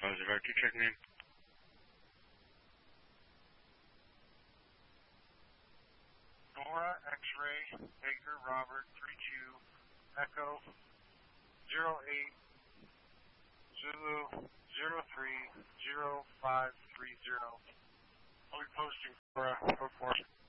Positive R2 checking in. Nora X-ray, Baker Robert 32 Echo 08 Zulu 030530. I'll be posting Nora, report.